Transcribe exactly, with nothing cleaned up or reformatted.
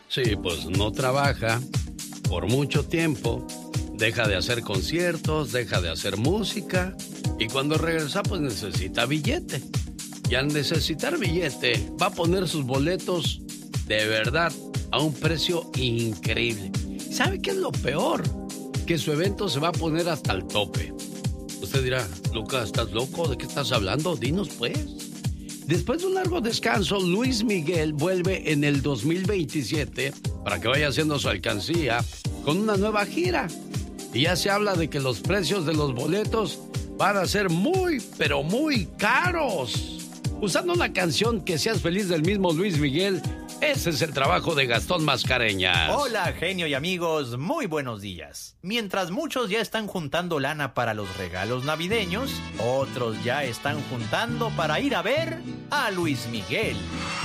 Sí, pues no trabaja por mucho tiempo, deja de hacer conciertos, deja de hacer música y cuando regresa pues necesita billete. Y al necesitar billete va a poner sus boletos de verdad a un precio increíble. ¿Sabe qué es lo peor? Que su evento se va a poner hasta el tope. Usted dirá, Lucas, ¿estás loco? ¿De qué estás hablando? Dinos pues. Después de un largo descanso, Luis Miguel vuelve en el dos mil veintisiete para que vaya haciendo su alcancía con una nueva gira. Y ya se habla de que los precios de los boletos van a ser muy, pero muy caros. Usando una canción que seas feliz del mismo Luis Miguel, ese es el trabajo de Gastón Mascareñas. Hola, genio y amigos, muy buenos días. Mientras muchos ya están juntando lana para los regalos navideños, otros ya están juntando para ir a ver a Luis Miguel.